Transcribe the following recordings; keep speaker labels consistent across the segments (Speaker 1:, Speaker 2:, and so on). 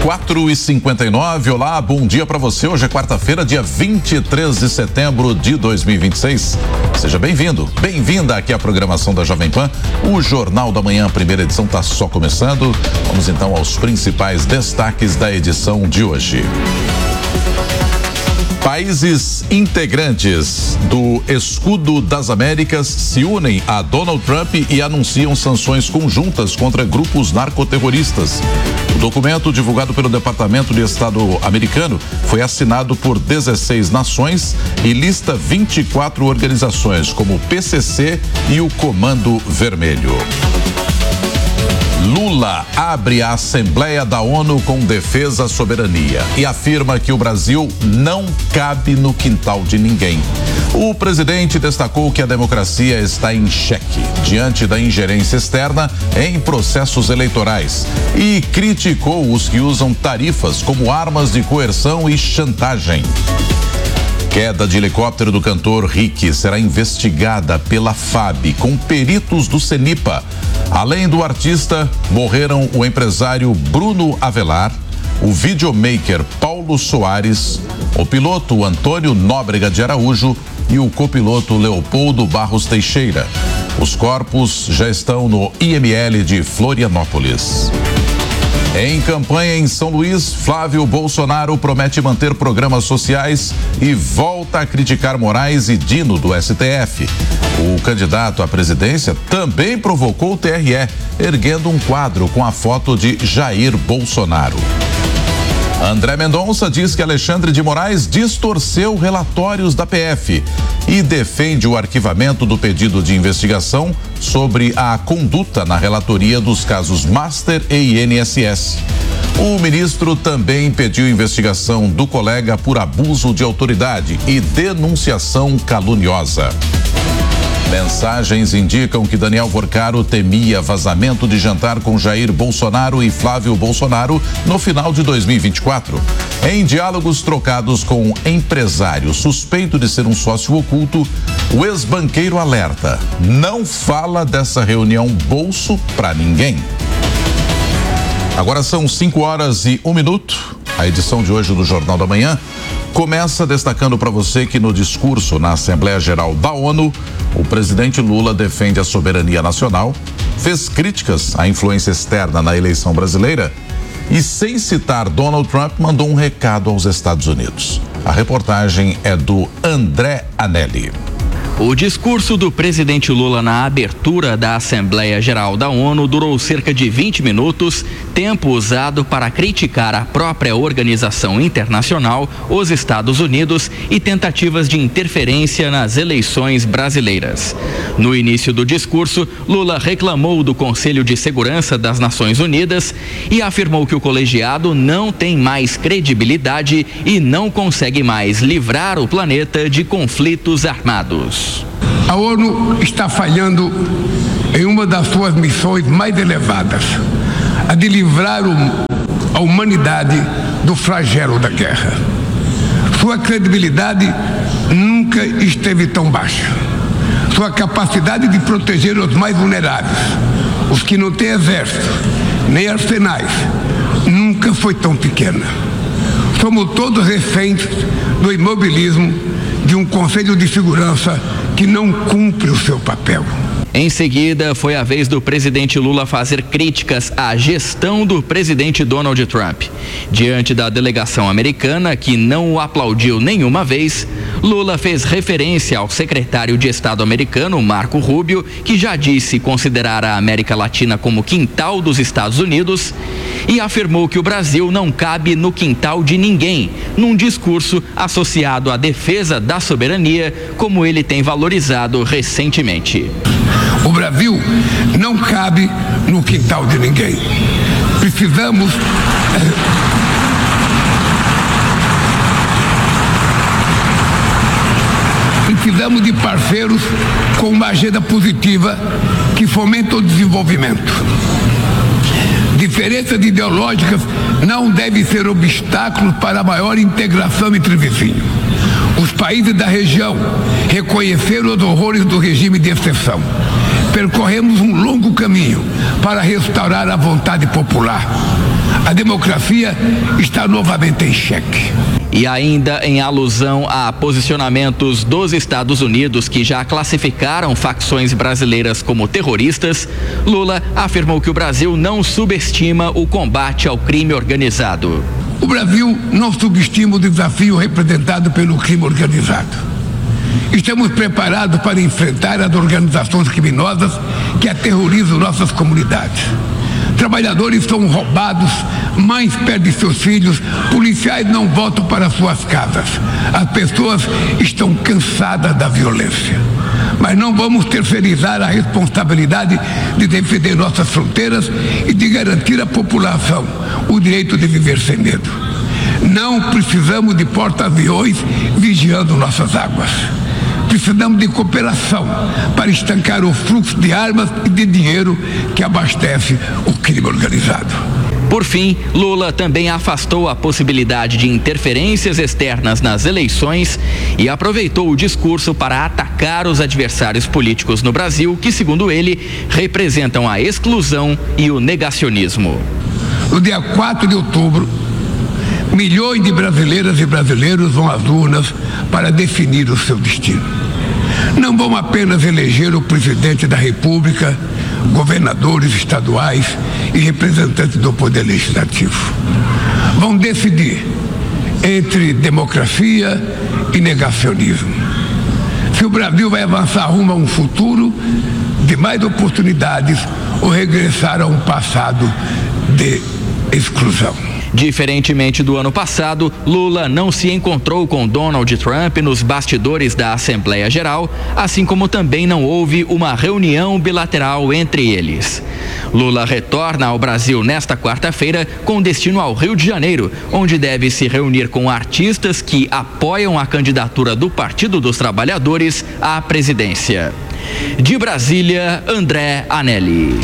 Speaker 1: 4h59, olá, bom dia para você. Hoje é quarta-feira, dia 23 de setembro de 2026. Seja bem-vindo, bem-vinda aqui à programação da Jovem Pan. O Jornal da Manhã, a primeira edição, está só começando. Vamos então aos principais destaques da edição de hoje. Países integrantes do Escudo das Américas se unem a Donald Trump e anunciam sanções conjuntas contra grupos narcoterroristas. O documento, divulgado pelo Departamento de Estado americano, foi assinado por 16 nações e lista 24 organizações, como o PCC e o Comando Vermelho. Lula abre a Assembleia da ONU com defesa à soberania e afirma que o Brasil não cabe no quintal de ninguém. O presidente destacou que a democracia está em xeque diante da ingerência externa em processos eleitorais e criticou os que usam tarifas como armas de coerção e chantagem. Queda de helicóptero do cantor Rick será investigada pela FAB com peritos do CENIPA. Além do artista, morreram o empresário Bruno Avelar, o videomaker Paulo Soares, o piloto Antônio Nóbrega de Araújo e o copiloto Leopoldo Barros Teixeira. Os corpos já estão no IML de Florianópolis. Em campanha em São Luís, Flávio Bolsonaro promete manter programas sociais e volta a criticar Moraes e Dino do STF. O candidato à presidência também provocou o TRE, erguendo um quadro com a foto de Jair Bolsonaro. André Mendonça diz que Alexandre de Moraes distorceu relatórios da PF e defende o arquivamento do pedido de investigação sobre a conduta na relatoria dos casos Master e INSS. O ministro também pediu investigação do colega por abuso de autoridade e denunciação caluniosa. Mensagens indicam que Daniel Porcaro temia vazamento de jantar com Jair Bolsonaro e Flávio Bolsonaro no final de 2024. Em diálogos trocados com um empresário suspeito de ser um sócio oculto, o ex-banqueiro alerta: não fala dessa reunião bolso pra ninguém. Agora são 5h01. A edição de hoje do Jornal da Manhã começa destacando para você que no discurso na Assembleia Geral da ONU, o presidente Lula defende a soberania nacional, fez críticas à influência externa na eleição brasileira e, sem citar Donald Trump, mandou um recado aos Estados Unidos. A reportagem é do André Anelli.
Speaker 2: O discurso do presidente Lula na abertura da Assembleia Geral da ONU durou cerca de 20 minutos, tempo usado para criticar a própria organização internacional, os Estados Unidos e tentativas de interferência nas eleições brasileiras. No início do discurso, Lula reclamou do Conselho de Segurança das Nações Unidas e afirmou que o colegiado não tem mais credibilidade e não consegue mais livrar o planeta de conflitos armados.
Speaker 3: A ONU está falhando em uma das suas missões mais elevadas, a de livrar a humanidade do flagelo da guerra. Sua credibilidade nunca esteve tão baixa. Sua capacidade de proteger os mais vulneráveis, os que não têm exército, nem arsenais, nunca foi tão pequena. Somos todos reféns do imobilismo de um Conselho de Segurança que não cumpre o seu papel.
Speaker 2: Em seguida, foi a vez do presidente Lula fazer críticas à gestão do presidente Donald Trump. Diante da delegação americana, que não o aplaudiu nenhuma vez, Lula fez referência ao secretário de Estado americano, Marco Rubio, que já disse considerar a América Latina como quintal dos Estados Unidos, e afirmou que o Brasil não cabe no quintal de ninguém, num discurso associado à defesa da soberania, como ele tem valorizado recentemente.
Speaker 3: O Brasil não cabe no quintal de ninguém. Precisamos de parceiros com uma agenda positiva que fomenta o desenvolvimento. Diferenças ideológicas não devem ser obstáculos para a maior integração entre vizinhos. Os países da região reconheceram os horrores do regime de exceção. Percorremos um longo caminho para restaurar a vontade popular. A democracia está novamente em xeque.
Speaker 2: E ainda em alusão a posicionamentos dos Estados Unidos que já classificaram facções brasileiras como terroristas, Lula afirmou que o Brasil não subestima o combate ao crime organizado.
Speaker 3: O Brasil não subestima o desafio representado pelo crime organizado. Estamos preparados para enfrentar as organizações criminosas que aterrorizam nossas comunidades. Trabalhadores são roubados, mães perdem seus filhos, policiais não voltam para suas casas. As pessoas estão cansadas da violência. Mas não vamos terceirizar a responsabilidade de defender nossas fronteiras e de garantir à população o direito de viver sem medo. Não precisamos de porta-aviões vigiando nossas águas. Precisamos de cooperação para estancar o fluxo de armas e de dinheiro que abastece o crime organizado.
Speaker 2: Por fim, Lula também afastou a possibilidade de interferências externas nas eleições e aproveitou o discurso para atacar os adversários políticos no Brasil, que, segundo ele, representam a exclusão e o negacionismo.
Speaker 3: No dia 4 de outubro, milhões de brasileiras e brasileiros vão às urnas para definir o seu destino. Não vão apenas eleger o presidente da República, governadores estaduais e representantes do Poder Legislativo. Vão decidir entre democracia e negacionismo. Se o Brasil vai avançar rumo a um futuro de mais oportunidades ou regressar a um passado de exclusão.
Speaker 2: Diferentemente do ano passado, Lula não se encontrou com Donald Trump nos bastidores da Assembleia Geral, assim como também não houve uma reunião bilateral entre eles. Lula retorna ao Brasil nesta quarta-feira com destino ao Rio de Janeiro, onde deve se reunir com artistas que apoiam a candidatura do Partido dos Trabalhadores à presidência. De Brasília, André Anelli.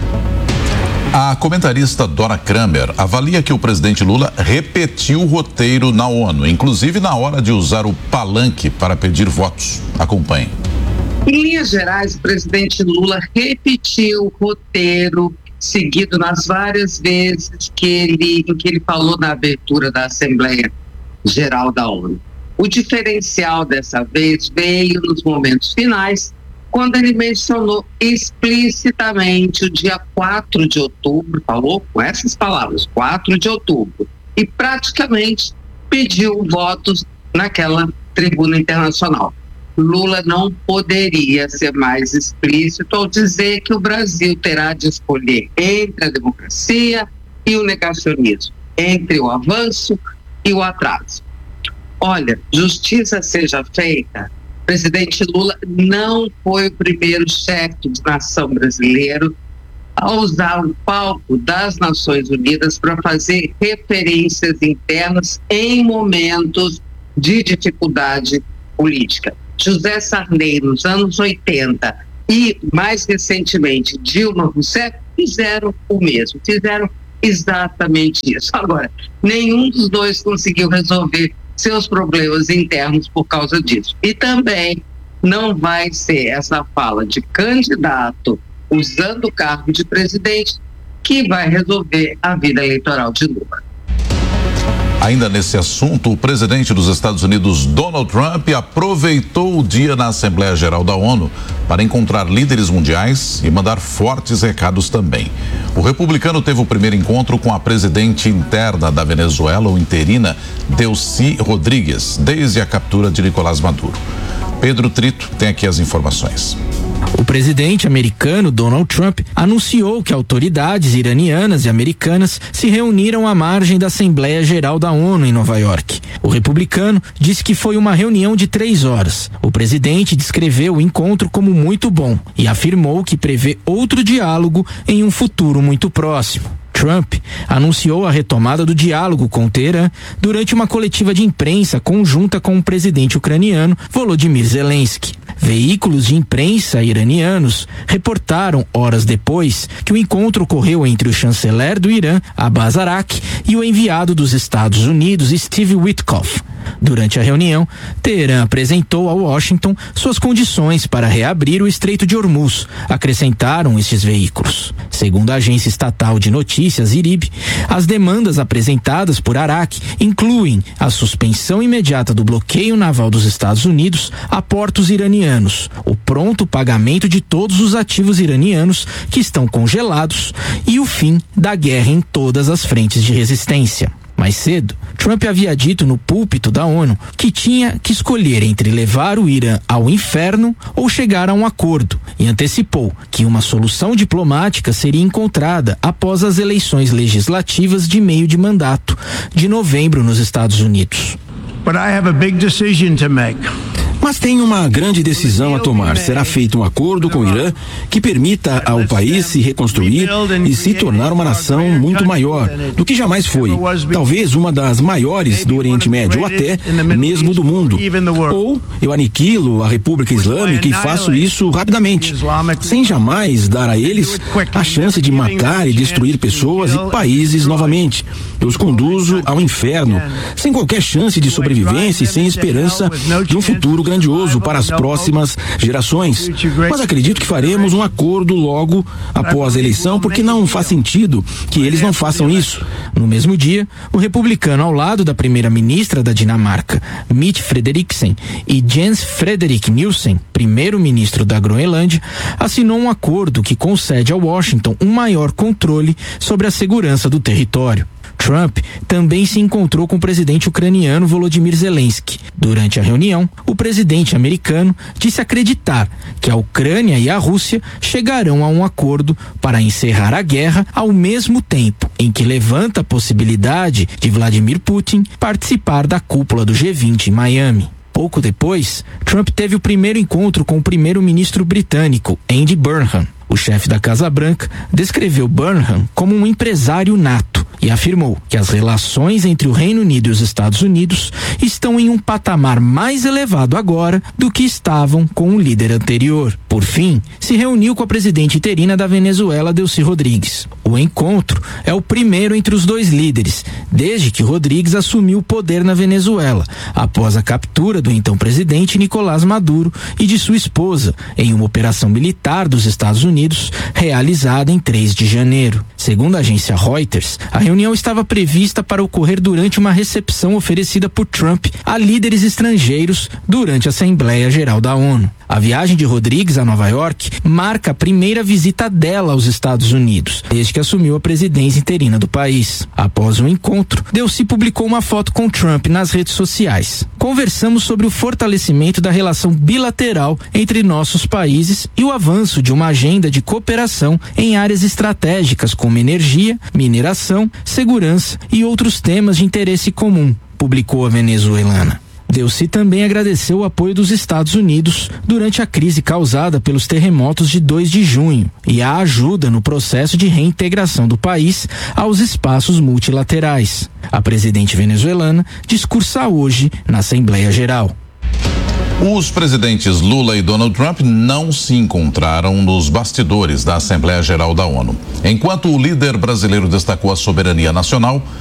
Speaker 1: A comentarista Dora Kramer avalia que o presidente Lula repetiu o roteiro na ONU, inclusive na hora de usar o palanque para pedir votos. Acompanhe.
Speaker 4: Em linhas gerais, o presidente Lula repetiu o roteiro seguido nas várias vezes em que ele falou na abertura da Assembleia Geral da ONU. O diferencial dessa vez veio nos momentos finais, quando ele mencionou explicitamente o dia 4 de outubro, falou com essas palavras, 4 de outubro, e praticamente pediu votos naquela tribuna internacional. Lula não poderia ser mais explícito ao dizer que o Brasil terá de escolher entre a democracia e o negacionismo, entre o avanço e o atraso. Olha, justiça seja feita, o presidente Lula não foi o primeiro chefe de nação brasileiro a usar o palco das Nações Unidas para fazer referências internas em momentos de dificuldade política. José Sarney, nos anos 80, e mais recentemente Dilma Rousseff, fizeram o mesmo, fizeram exatamente isso. Agora, nenhum dos dois conseguiu resolver seus problemas internos por causa disso. E também não vai ser essa fala de candidato usando o cargo de presidente que vai resolver a vida eleitoral de Lula.
Speaker 1: Ainda nesse assunto, o presidente dos Estados Unidos, Donald Trump, aproveitou o dia na Assembleia Geral da ONU para encontrar líderes mundiais e mandar fortes recados também. O republicano teve o primeiro encontro com a presidente interna da Venezuela, ou interina, Delcy Rodrigues, desde a captura de Nicolás Maduro. Pedro Trito tem aqui as informações.
Speaker 5: O presidente americano Donald Trump anunciou que autoridades iranianas e americanas se reuniram à margem da Assembleia Geral da ONU em Nova York. O republicano disse que foi uma reunião de 3 horas. O presidente descreveu o encontro como muito bom e afirmou que prevê outro diálogo em um futuro muito próximo. Trump anunciou a retomada do diálogo com Teherã durante uma coletiva de imprensa conjunta com o presidente ucraniano Volodymyr Zelensky. Veículos de imprensa iranianos reportaram horas depois que o encontro ocorreu entre o chanceler do Irã, Abbas Araqi, e o enviado dos Estados Unidos, Steve Witkoff. Durante a reunião, Teherã apresentou a Washington suas condições para reabrir o Estreito de Hormuz, acrescentaram estes veículos. Segundo a agência estatal de notícias IRIB, as demandas apresentadas por Araque incluem a suspensão imediata do bloqueio naval dos Estados Unidos a portos iranianos, o pronto pagamento de todos os ativos iranianos que estão congelados e o fim da guerra em todas as frentes de resistência. Mais cedo, Trump havia dito no púlpito da ONU que tinha que escolher entre levar o Irã ao inferno ou chegar a um acordo e antecipou que uma solução diplomática seria encontrada após as eleições legislativas de meio de mandato de novembro nos Estados Unidos.
Speaker 6: But I have a big decision to make.
Speaker 7: Mas tem uma grande decisão a tomar. Será feito um acordo com o Irã que permita ao país se reconstruir e se tornar uma nação muito maior do que jamais foi. Talvez uma das maiores do Oriente Médio, ou até mesmo do mundo. Ou eu aniquilo a República Islâmica e faço isso rapidamente, sem jamais dar a eles a chance de matar e destruir pessoas e países novamente. Eu os conduzo ao inferno, sem qualquer chance de sobrevivência e sem esperança de um futuro grandioso para as próximas gerações. Mas acredito que faremos um acordo logo após a eleição, porque não faz sentido que eles não façam isso.
Speaker 5: No mesmo dia, o republicano ao lado da primeira-ministra da Dinamarca, Mette Frederiksen, e Jens Frederik Nielsen, primeiro-ministro da Groenlândia, assinou um acordo que concede a Washington um maior controle sobre a segurança do território. Trump também se encontrou com o presidente ucraniano Volodymyr Zelensky. Durante a reunião, o presidente americano disse acreditar que a Ucrânia e a Rússia chegarão a um acordo para encerrar a guerra ao mesmo tempo em que levanta a possibilidade de Vladimir Putin participar da cúpula do G20 em Miami. Pouco depois, Trump teve o primeiro encontro com o primeiro-ministro britânico, Andy Burnham. O chefe da Casa Branca descreveu Burnham como um empresário nato e afirmou que as relações entre o Reino Unido e os Estados Unidos estão em um patamar mais elevado agora do que estavam com o líder anterior. Por fim, se reuniu com a presidente interina da Venezuela, Delcy Rodrigues. O encontro é o primeiro entre os dois líderes, desde que Rodrigues assumiu o poder na Venezuela, após a captura do então presidente Nicolás Maduro e de sua esposa, em uma operação militar dos Estados Unidos, realizada em 3 de janeiro. Segundo a agência Reuters, a reunião estava prevista para ocorrer durante uma recepção oferecida por Trump a líderes estrangeiros durante a Assembleia Geral da ONU. A viagem de Rodrigues a Nova York marca a primeira visita dela aos Estados Unidos, desde que assumiu a presidência interina do país. Após o encontro, Delcy publicou uma foto com Trump nas redes sociais. Conversamos sobre o fortalecimento da relação bilateral entre nossos países e o avanço de uma agenda de cooperação em áreas estratégicas como energia, mineração, segurança e outros temas de interesse comum, publicou a venezuelana. Delcy também agradeceu o apoio dos Estados Unidos durante a crise causada pelos terremotos de 2 de junho e a ajuda no processo de reintegração do país aos espaços multilaterais. A presidente venezuelana discursa hoje na Assembleia Geral.
Speaker 1: Os presidentes Lula e Donald Trump não se encontraram nos bastidores da Assembleia Geral da ONU. Enquanto o líder brasileiro destacou a soberania nacional,